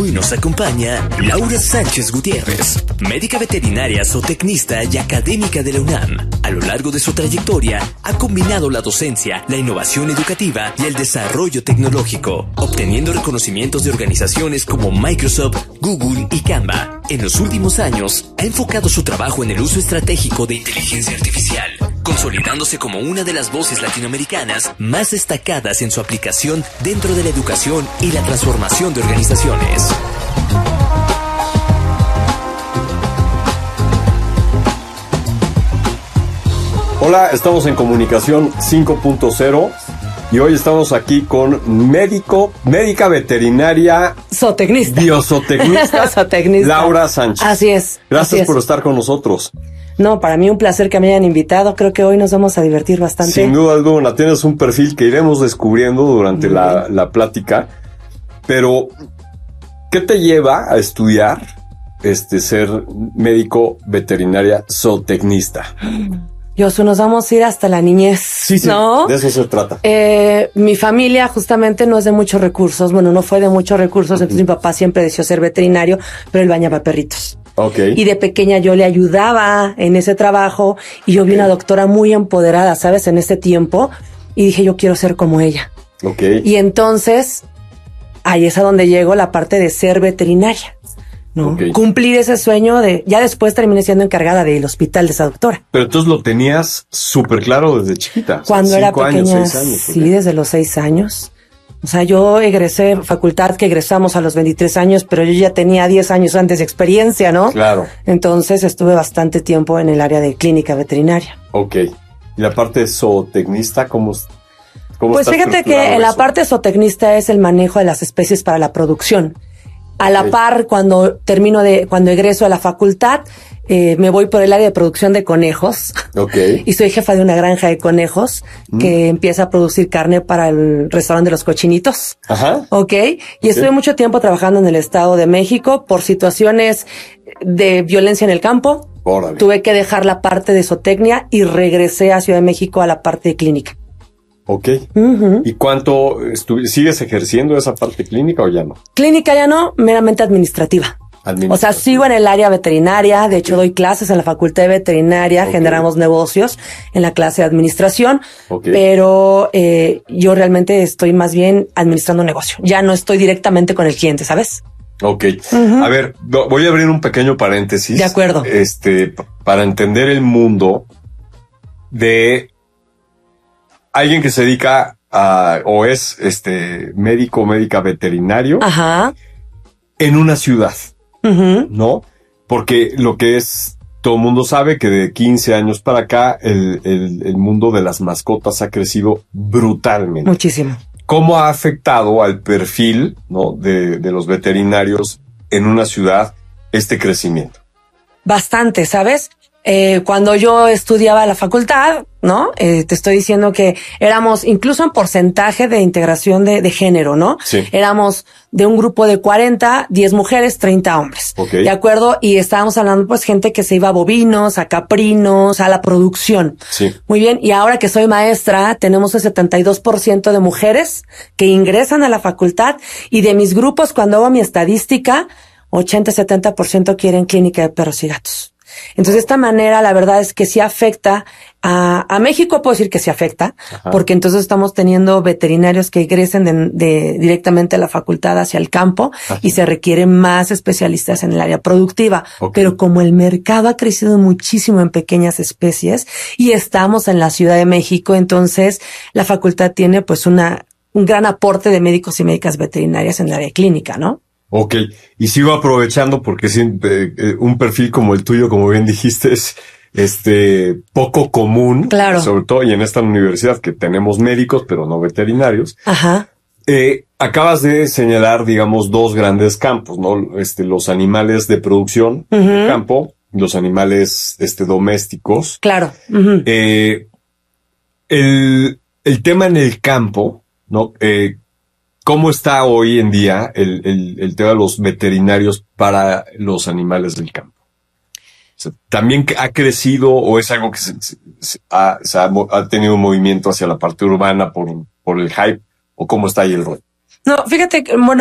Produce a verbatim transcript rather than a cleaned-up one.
Hoy nos acompaña Laura Sánchez Gutiérrez, médica veterinaria, zootecnista y académica de la UNAM. A lo largo de su trayectoria, ha combinado la docencia, la innovación educativa y el desarrollo tecnológico, obteniendo reconocimientos de organizaciones como Microsoft, Google y Canva. En los últimos años, ha enfocado su trabajo en el uso estratégico de inteligencia artificial, consolidándose como una de las voces latinoamericanas más destacadas en su aplicación dentro de la educación y la transformación de organizaciones. Hola, estamos en Comunicación cinco punto cero y hoy estamos aquí con médico, médica veterinaria, zootecnista, biozootecnista, zootecnista. Laura Sánchez. Así es. Gracias así es. por estar con nosotros. No, para mí un placer que me hayan invitado. Creo que hoy nos vamos a divertir bastante. Sin duda alguna, tienes un perfil que iremos descubriendo durante mm. la, la plática. Pero, ¿qué te lleva a estudiar este ser médico veterinaria zootecnista? Yosu, nos vamos a ir hasta la niñez, sí, sí, ¿no? De eso se trata. Eh, mi familia justamente no es de muchos recursos. Bueno, no fue de muchos recursos. Uh-huh. Entonces mi papá siempre deseó ser veterinario, pero él bañaba perritos. Okay. Y de pequeña yo le ayudaba en ese trabajo y yo vi una doctora muy empoderada, ¿sabes? En ese tiempo. Y dije, yo quiero ser como ella. Okay. Y entonces, ahí es a donde llegó la parte de ser veterinaria, ¿no? Okay. Cumplir ese sueño de... Ya después terminé siendo encargada del hospital de esa doctora. Pero entonces lo tenías súper claro desde chiquita. Cuando o sea, era pequeña, años, seis años, sí, desde los seis años. O sea, yo egresé facultad que egresamos a los veintitrés años, pero yo ya tenía diez años antes de experiencia, ¿no? Claro. Entonces estuve bastante tiempo en el área de clínica veterinaria. Ok. ¿Y la parte de zootecnista, cómo, cómo Pues está fíjate que en eso? la parte zootecnista es el manejo de las especies para la producción. A la okay. par, cuando termino de, cuando egreso a la facultad, eh, me voy por el área de producción de conejos. Okay. Y soy jefa de una granja de conejos mm. que empieza a producir carne para el restaurante de los cochinitos. Ajá. Ok. Y okay. estuve mucho tiempo trabajando en el Estado de México por situaciones de violencia en el campo. Órale. Tuve que dejar la parte de zootecnia y regresé a Ciudad de México a la parte de clínica. Ok. Uh-huh. ¿Y cuánto estu- sigues ejerciendo esa parte clínica o ya no? Clínica ya no, meramente administrativa. O sea, sigo en el área veterinaria. De hecho, okay. doy clases en la facultad de veterinaria. Okay. Generamos negocios en la clase de administración. Okay. Pero eh, yo realmente estoy más bien administrando un negocio. Ya no estoy directamente con el cliente, ¿sabes? Ok. Uh-huh. A ver, voy a abrir un pequeño paréntesis. De acuerdo. Este, para entender el mundo de alguien que se dedica a, o es este médico o médica veterinario. Ajá. En una ciudad. Uh-huh. ¿No? Porque lo que es, todo el mundo sabe que de quince años para acá el, el, el mundo de las mascotas ha crecido brutalmente. Muchísimo. ¿Cómo ha afectado al perfil, ¿no? de, de los veterinarios en una ciudad este crecimiento? Bastante, ¿sabes? Eh, cuando yo estudiaba la facultad, ¿no? Eh, te estoy diciendo que éramos, incluso en porcentaje de integración de, de género, ¿no? Sí. Éramos de un grupo de cuarenta, diez mujeres, treinta hombres. Okay. ¿De acuerdo? Y estábamos hablando, pues, gente que se iba a bovinos, a caprinos, a la producción. Sí. Muy bien. Y ahora que soy maestra, tenemos el setenta y dos por ciento de mujeres que ingresan a la facultad y de mis grupos, cuando hago mi estadística, ochenta, setenta por ciento quieren clínica de perros y gatos. Entonces, de esta manera, la verdad es que sí afecta a, a México, puedo decir que sí afecta, Ajá. porque entonces estamos teniendo veterinarios que egresen de, de directamente a la facultad hacia el campo Ajá. y se requieren más especialistas en el área productiva. Okay. Pero como el mercado ha crecido muchísimo en pequeñas especies y estamos en la Ciudad de México, entonces la facultad tiene pues una, un gran aporte de médicos y médicas veterinarias en el área clínica, ¿no? Ok, y sigo aprovechando porque siempre, eh, un perfil como el tuyo, como bien dijiste, es este poco común, claro. sobre todo y en esta universidad que tenemos médicos pero no veterinarios. Ajá. Eh, acabas de señalar, digamos, dos grandes campos, ¿no? Este, los animales de producción uh-huh. de campo, los animales este domésticos. Claro. Uh-huh. Eh, el el tema en el campo, ¿no? Eh, ¿Cómo está hoy en día el, el, el tema de los veterinarios para los animales del campo? O sea, ¿también ha crecido o es algo que se, se, se, ha, se ha, ha tenido un movimiento hacia la parte urbana por, por el hype? ¿O cómo está ahí el rol? No, fíjate que, bueno,